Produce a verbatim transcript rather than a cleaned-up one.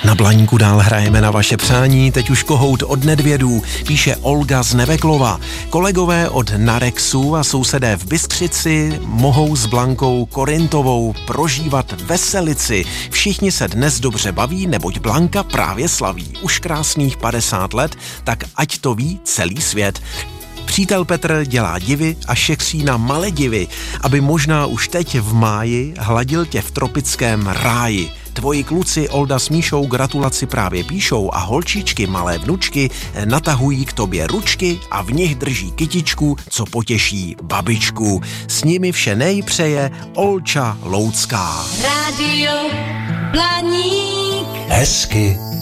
Na Blaníku dál hrajeme na vaše přání, teď už kohout od Nedvědů, píše Olga z Neveklova. Kolegové od Narexu a sousedé v Bystřici mohou s Blankou Korintovou prožívat veselici. Všichni se dnes dobře baví, neboť Blanka právě slaví už krásných padesát let, tak ať to ví celý svět. Přítel Petr dělá divy a šetří na Maledivy, aby možná už teď v máji hladil tě v tropickém ráji. Tvoji kluci Olda s Míšou gratulaci právě píšou a holčičky, malé vnučky, natahují k tobě ručky a v nich drží kytičku, co potěší babičku. S nimi vše nejpřeje Olča Loucká. Rádio Blaník. Hezky